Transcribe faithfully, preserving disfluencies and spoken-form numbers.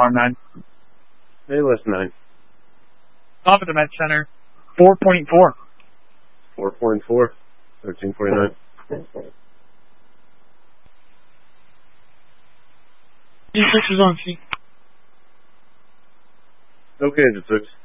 Arm nine. A list nine. Top of the Met Center, four point four. four point four. thirteen forty-nine. D six is on C. Okay, Engine six.